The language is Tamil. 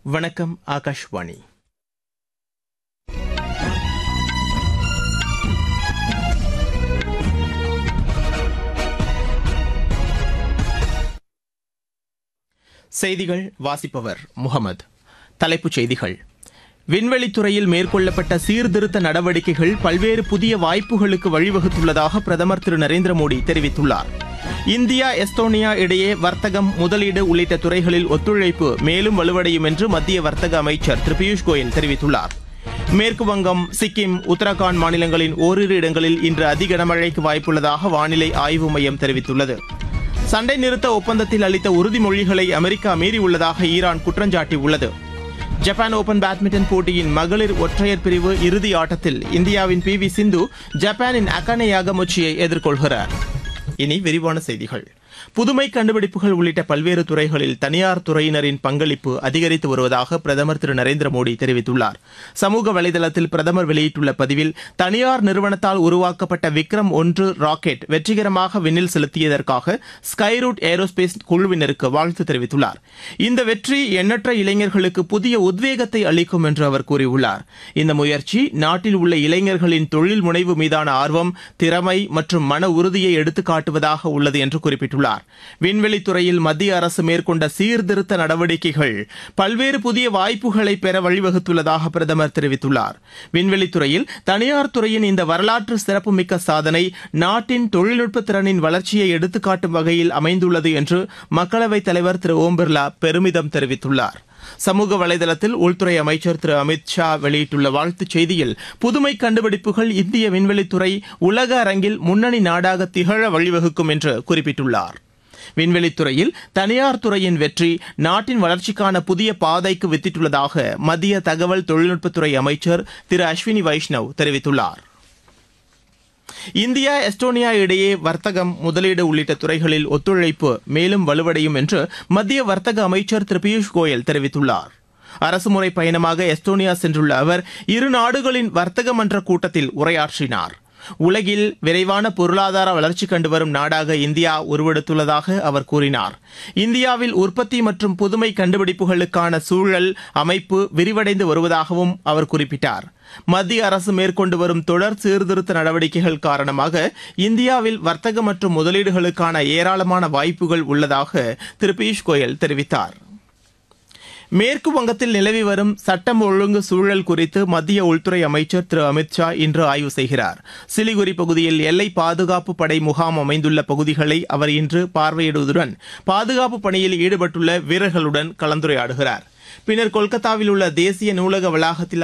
வணக்கம். ஆகாஷ்வாணி. செய்திகள் வாசிப்பவர் முகமது. தலைப்புச் செய்திகள். விண்வெளித்துறையில் மேற்கொள்ளப்பட்ட சீர்திருத்த நடவடிக்கைகள் பல்வேறு புதிய வாய்ப்புகளுக்கு வழிவகுத்துள்ளதாக பிரதமர் திரு நரேந்திர மோடி தெரிவித்துள்ளார். இந்தியா எஸ்தோனியா இடையே வர்த்தகம், முதலீடு உள்ளிட்ட துறைகளில் ஒத்துழைப்பு மேலும் வலுவடையும் என்று மத்திய வர்த்தக அமைச்சர் திரு பியூஷ் கோயல் தெரிவித்துள்ளார். மேற்கு வங்கம், சிக்கிம், உத்தரகாண்ட் மாநிலங்களின் ஓரிரு இடங்களில் இன்று அதி கனமழைக்கு வாய்ப்புள்ளதாக வானிலை ஆய்வு மையம் தெரிவித்துள்ளது. சண்டை நிறுத்த ஒப்பந்தத்தில் அளித்த உறுதிமொழிகளை America மீறியுள்ளதாக Iran குற்றஞ்சாட்டியுள்ளது. Japan open badminton போட்டியின் மகளிர் ஒற்றையர் பிரிவு இறுதி ஆட்டத்தில் இந்தியாவின் பி வி சிந்து ஜப்பானின் அகானே யாகமுச்சியை எதிர்கொள்கிறார். இனி விரிவான செய்திகள். புதுமை கண்டுபிடிப்புகள் உள்ளிட்ட பல்வேறு துறைகளில் தனியார் துறையினரின் பங்களிப்பு அதிகரித்து வருவதாக பிரதமர் திரு நரேந்திர மோடி தெரிவித்துள்ளார். சமூக வலைதளத்தில் பிரதமர் வெளியிட்டுள்ள பதிவில், தனியார் நிறுவனத்தால் உருவாக்கப்பட்ட விக்ரம் 1 ராக்கெட் வெற்றிகரமாக விண்ணில் செலுத்தியதற்காக ஸ்கைரூட் ஏரோஸ்பேஸ் குழுவினருக்கு வாழ்த்து தெரிவித்துள்ளார். இந்த வெற்றி எண்ணற்ற இளைஞர்களுக்கு புதிய உத்வேகத்தை அளிக்கும் என்று அவர் கூறியுள்ளார். இந்த முயற்சி நாட்டில் உள்ள இளைஞர்களின் தொழில் முனைவு மீதான ஆர்வம், திறமை மற்றும் மன உறுதியை எடுத்துக்காட்டுவதாக உள்ளது என்று குறிப்பிட்டுள்ளார். விண்வெளித்துறையில் மத்திய அரசு மேற்கொண்ட சீர்திருத்த நடவடிக்கைகள் பல்வேறு புதிய வாய்ப்புகளை பெற வழிவகுத்துள்ளதாக பிரதமர் தெரிவித்துள்ளார். விண்வெளித்துறையில் தனியார் துறையின் இந்த வரலாற்று சிறப்புமிக்க சாதனை நாட்டின் தொழில்நுட்ப திறனின் வளர்ச்சியை எடுத்துக்காட்டும் வகையில் அமைந்துள்ளது என்று மக்களவைத் தலைவர் திரு ஓம் பிர்லா பெருமிதம் தெரிவித்துள்ளார். சமூக வலைதளத்தில் உள்துறை அமைச்சர் திரு அமித் ஷா வெளியிட்டுள்ள வாழ்த்துச் செய்தியில், புதுமை கண்டுபிடிப்புகள் இந்திய விண்வெளித்துறை உலக அரங்கில் முன்னணி நாடாக திகழ வழிவகுக்கும் என்று குறிப்பிட்டுள்ளார். விண்வெளித்துறையில் தனியார் துறையின் வெற்றி நாட்டின் வளர்ச்சிக்கான புதிய பாதைக்கு வித்திட்டுள்ளதாக மத்திய தகவல் தொழில்நுட்பத்துறை அமைச்சர் திரு அஸ்வினி வைஷ்ணவ் தெரிவித்துள்ளார். இந்தியா எஸ்டோனியா இடையே வர்த்தகம், முதலீடு உள்ளிட்ட துறைகளில் ஒத்துழைப்பு மேலும் வலுவடையும் என்று மத்திய வர்த்தக அமைச்சர் திரு பியூஷ் கோயல் தெரிவித்துள்ளார். அரசுமுறை பயணமாக எஸ்டோனியா சென்றுள்ள அவர் இரு நாடுகளின் வர்த்தக மன்ற கூட்டத்தில் உரையாற்றினார். உலகில் விரைவான பொருளாதார வளர்ச்சி கண்டு வரும் நாடாக இந்தியா உருவெடுத்துள்ளதாக அவர் கூறினார். இந்தியாவில் உற்பத்தி மற்றும் புதுமை கண்டுபிடிப்புகளுக்கான சூழல் அமைப்பு விரிவடைந்து வருவதாகவும் அவர் குறிப்பிட்டார். மத்திய அரசு மேற்கொண்டு வரும் தொடர் சீர்திருத்த நடவடிக்கைகள் காரணமாக இந்தியாவில் வர்த்தக மற்றும் முதலீடுகளுக்கான ஏராளமான வாய்ப்புகள் உள்ளதாக திரு பியூஷ் கோயல் தெரிவித்தார். மேற்கு வங்கத்தில் நிலவி வரும் சட்டம் ஒழுங்கு சூழல் குறித்து மத்திய உள்துறை அமைச்சர் திரு அமித் ஷா இன்று ஆய்வு செய்கிறார். சிலிகுரி பகுதியில் எல்லை பாதுகாப்பு படை முகாம் அமைந்துள்ள பகுதிகளை அவர் இன்று பார்வையிடுவதுடன் பாதுகாப்பு பணியில் ஈடுபட்டுள்ள வீரர்களுடன் கலந்துரையாடுகிறார். பின்னர் கொல்கத்தாவில் உள்ள தேசிய நூலக வளாகத்தில்